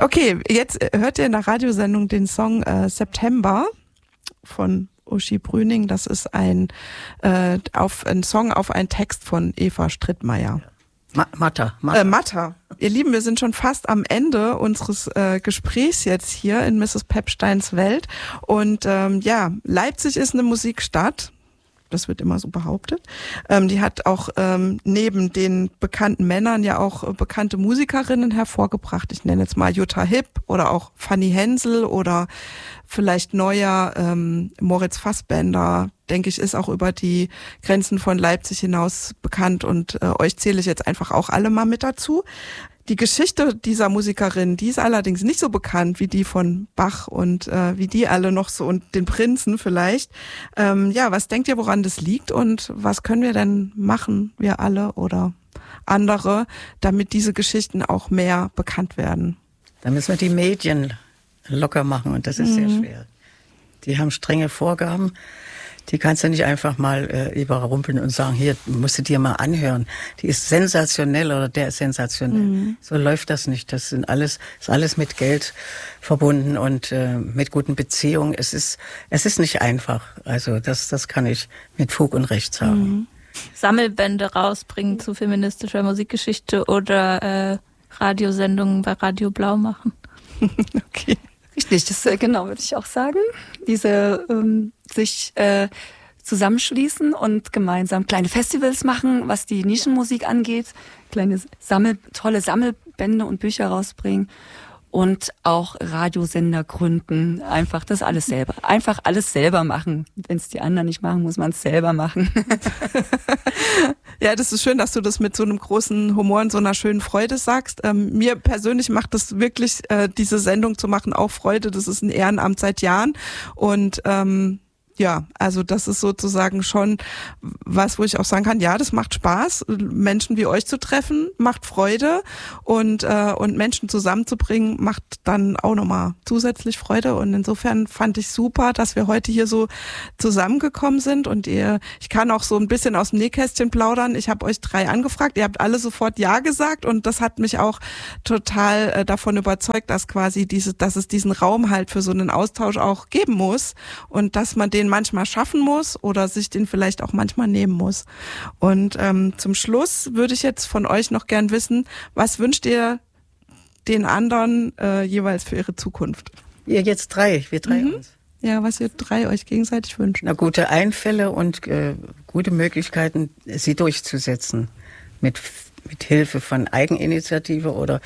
Okay, jetzt hört ihr in der Radiosendung den Song September von Uschi Brüning. Das ist ein Song auf einen Text von Eva Strittmayer. Matter. Ihr Lieben, wir sind schon fast am Ende unseres Gesprächs jetzt hier in Mrs. Pepsteins Welt. Und Leipzig ist eine Musikstadt. Das wird immer so behauptet. Die hat auch neben den bekannten Männern ja auch bekannte Musikerinnen hervorgebracht. Ich nenne jetzt mal Jutta Hipp oder auch Fanny Hensel oder vielleicht neuer Moritz Fassbender, denke ich, ist auch über die Grenzen von Leipzig hinaus bekannt und euch zähle ich jetzt einfach auch alle mal mit dazu. Die Geschichte dieser Musikerin, die ist allerdings nicht so bekannt wie die von Bach und wie die alle noch so und den Prinzen vielleicht. Was denkt ihr, woran das liegt und was können wir denn machen, wir alle oder andere, damit diese Geschichten auch mehr bekannt werden? Da müssen wir die Medien locker machen und das ist sehr schwer. Die haben strenge Vorgaben. Die kannst du nicht einfach mal überrumpeln und sagen, hier, musst du dir mal anhören. Die ist sensationell oder der ist sensationell. So läuft das nicht. Das ist alles mit Geld verbunden und mit guten Beziehungen. Es ist nicht einfach. Also das kann ich mit Fug und Recht sagen. Sammelbände rausbringen zu feministischer Musikgeschichte oder Radiosendungen bei Radio Blau machen. Okay. Richtig, das genau würde ich auch sagen. Diese sich zusammenschließen und gemeinsam kleine Festivals machen, was die Nischenmusik angeht, tolle Sammelbände und Bücher rausbringen und auch Radiosender gründen. Einfach das alles selber. Einfach alles selber machen. Wenn es die anderen nicht machen, muss man es selber machen. Ja, das ist schön, dass du das mit so einem großen Humor und so einer schönen Freude sagst. Mir persönlich macht das wirklich, diese Sendung zu machen, auch Freude. Das ist ein Ehrenamt seit Jahren und also das ist sozusagen schon was, wo ich auch sagen kann, ja, das macht Spaß, Menschen wie euch zu treffen, macht Freude und Menschen zusammenzubringen, macht dann auch nochmal zusätzlich Freude und insofern fand ich super, dass wir heute hier so zusammengekommen sind und ich kann auch so ein bisschen aus dem Nähkästchen plaudern. Ich habe euch 3 angefragt, ihr habt alle sofort Ja gesagt und das hat mich auch total davon überzeugt, dass dass es diesen Raum halt für so einen Austausch auch geben muss und dass man den manchmal schaffen muss oder sich den vielleicht auch manchmal nehmen muss. Und zum Schluss würde ich jetzt von euch noch gern wissen, was wünscht ihr den anderen jeweils für ihre Zukunft? Wir drei uns. Ja, was ihr 3 euch gegenseitig wünscht. Na, gute Einfälle und gute Möglichkeiten, sie durchzusetzen. Mit Hilfe von Eigeninitiative oder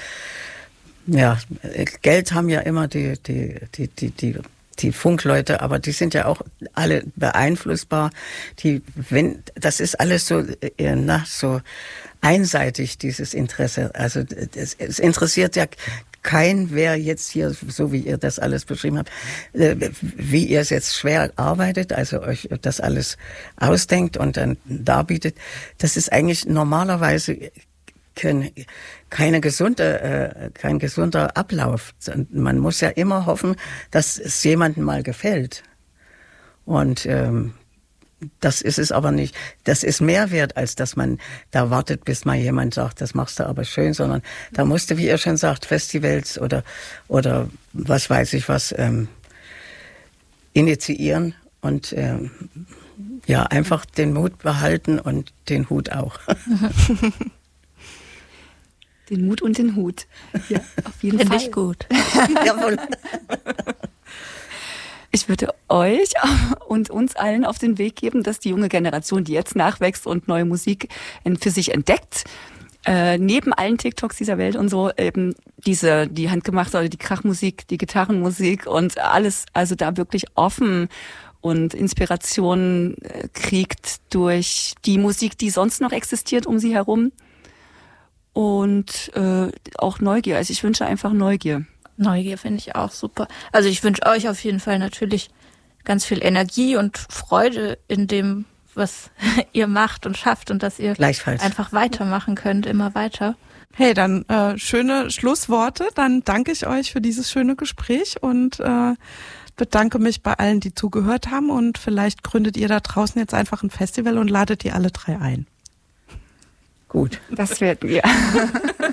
Geld haben ja immer die Funkleute, aber die sind ja auch alle beeinflussbar. Das ist alles so einseitig, dieses Interesse. Also es interessiert ja wer jetzt hier, so wie ihr das alles beschrieben habt, wie ihr es jetzt schwer arbeitet, also euch das alles ausdenkt und dann darbietet. Das ist eigentlich normalerweise kein gesunder Ablauf. Man muss ja immer hoffen, dass es jemandem mal gefällt. Und das ist es aber nicht. Das ist mehr wert, als dass man da wartet, bis mal jemand sagt, das machst du aber schön, sondern da musste, wie ihr schon sagt, Festivals oder was weiß ich was initiieren und einfach den Mut behalten und den Hut auch. Den Mut und den Hut. Ja, auf jeden Fall. Finde ich gut. Jawohl. Ich würde euch und uns allen auf den Weg geben, dass die junge Generation, die jetzt nachwächst und neue Musik für sich entdeckt, neben allen TikToks dieser Welt und so eben die handgemachte oder die Krachmusik, die Gitarrenmusik und alles, also da wirklich offen und Inspiration kriegt durch die Musik, die sonst noch existiert um sie herum. Und auch Neugier. Also ich wünsche einfach Neugier. Neugier finde ich auch super. Also ich wünsche euch auf jeden Fall natürlich ganz viel Energie und Freude in dem, was ihr macht und schafft und dass ihr einfach weitermachen könnt, immer weiter. Hey, dann schöne Schlussworte. Dann danke ich euch für dieses schöne Gespräch und bedanke mich bei allen, die zugehört haben und vielleicht gründet ihr da draußen jetzt einfach ein Festival und ladet die alle 3 ein. Gut. Das werden wir.